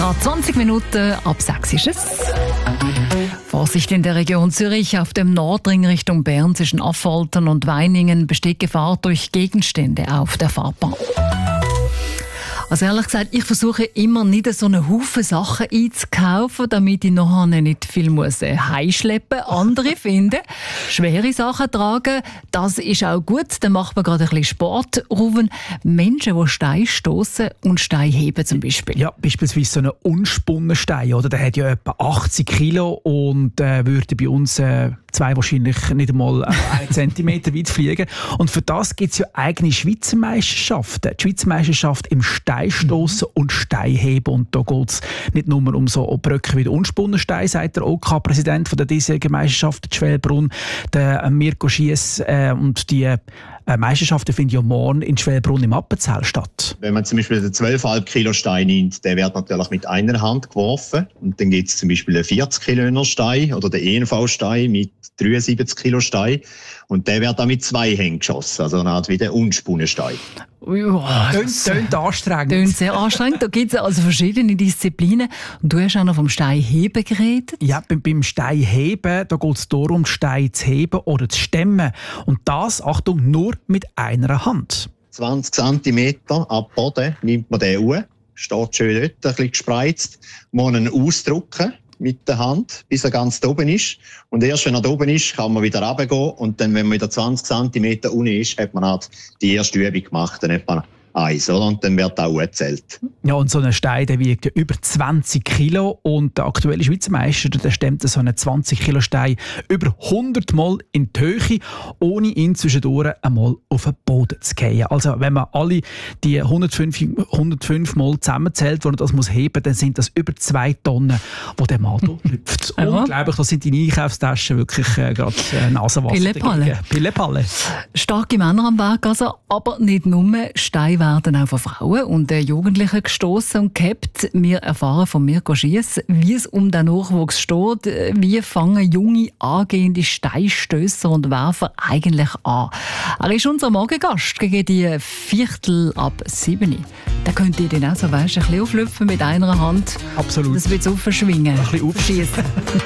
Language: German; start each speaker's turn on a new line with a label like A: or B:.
A: Gerade 20 Minuten ab 6 ist es. Vorsicht in der Region Zürich. Auf dem Nordring Richtung Bern zwischen Affoltern und Weiningen besteht Gefahr durch Gegenstände auf der Fahrbahn. Also ehrlich gesagt, ich versuche immer nicht so einen Haufen Sachen einzukaufen, damit ich nachher nicht viel heimschleppen muss. Andere finden, schwere Sachen tragen, das ist auch gut, dann macht man gerade ein bisschen Sport. Rufen Menschen, die Steine stossen und Steine heben zum Beispiel.
B: Ja, beispielsweise so einen unspunnen Stein, oder? Der hat ja etwa 80 Kilo und würde bei uns zwei wahrscheinlich nicht einmal 1 Zentimeter weit fliegen. Und für das gibt es ja eigene Schweizer Meisterschaften. Die Schweizer Meisterschaft im Steinstossen und Steinheben. Und da geht es nicht nur um so Bröcke wie der unspunnen Stein, sagt der OK-Präsident der diesjährigen Meisterschaft, Schwelbrunn, der Mirko Schiess. Und die Meisterschaften finden ja morgen in Schwelbrunn im Appenzell statt.
C: Wenn man zum Beispiel den 12,5 Kilo Stein nimmt, der wird natürlich mit einer Hand geworfen. Und dann gibt es zum Beispiel einen 40 Kilo Stein oder den ENV-Stein mit 73 Kilo Stein. Und der wird dann mit 2 Händen geschossen, also eine Art wie der unspunnen Stein.
B: Tönt anstrengend.
A: Tönt sehr anstrengend. Da gibt es also verschiedene Disziplinen. Und du hast auch noch vom Steinheben geredet.
B: Ja, beim Steinheben, da geht es darum, Steine zu heben oder zu stemmen. Und das, Achtung, nur mit einer Hand.
C: 20 cm ab Boden nimmt man den hoch, steht schön dort, ein bisschen gespreizt, muss ihn ausdrücken mit der Hand, bis er ganz da oben ist. Und erst wenn er da oben ist, kann man wieder runtergehen. Und dann, wenn man wieder 20 cm unten ist, hat man halt die erste Übung gemacht, dann hat man 1, oder? Und dann wird auch gezählt.
B: Ja, und so ein Stein, der wiegt ja über 20 Kilo. Und der aktuelle Schweizer Meister, der stemmt so einen 20 Kilo Stein über 100 Mal in die Höhe, ohne ihn zwischendurch einmal auf den Boden zu fallen. Also wenn man alle die 105 Mal zusammenzählt, wo er das muss heben, dann sind das über 2 Tonnen, die der Mann da hüpft. Unglaublich, da sind die Einkaufstaschen wirklich gerade Nasenwasser. Pillepalle.
A: Starke Männer am Werk, also, aber nicht nur. Steine werden auch von Frauen und Jugendlichen gestossen und gehabt. Wir erfahren von Mirko Schiess, wie es um den Nachwuchs steht. Wie fangen junge, angehende Steinstösser und Werfer eigentlich an? Er ist unser Morgengast gegen die 6:45. Da könnt ihr dann auch so, ein bisschen auflüpfen mit einer Hand.
B: Absolut.
A: Das wird so verschwingen.
B: Ein bisschen aufschießen.